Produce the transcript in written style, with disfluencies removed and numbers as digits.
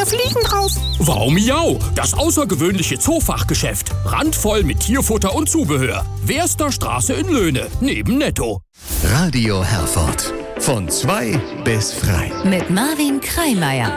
hier Fliegen drauf. Wow Miau, das außergewöhnliche Zoofachgeschäft. Randvoll mit Tierfutter und Zubehör. Wehrster Straße in Löhne, neben Netto. Radio Herford. Von 2 bis frei. Mit Marvin Kreimeier.